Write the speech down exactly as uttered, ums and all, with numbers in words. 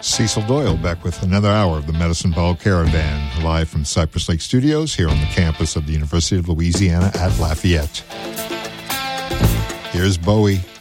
Cecil Doyle back with another hour of the Medicine Ball Caravan, live from Cypress Lake Studios here on the campus of the University of Louisiana at Lafayette. Here's Bowie.